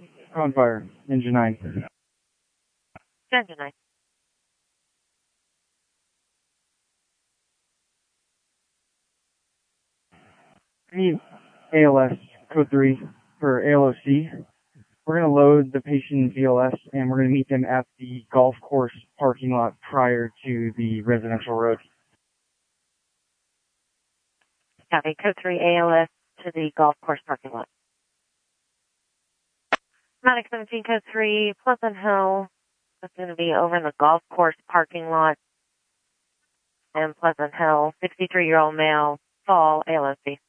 On fire. Engine 9. Engine 9. I need ALS, code 3 for ALOC. We're going to load the patient in VLS, and we're going to meet them at the golf course parking lot prior to the residential road. Copy. Code 3 ALS to the golf course parking lot. Medic 17, Code 3, Pleasant Hill. It's going to be over in the golf course parking lot in Pleasant Hill. 63-year-old male, fall, ALSD.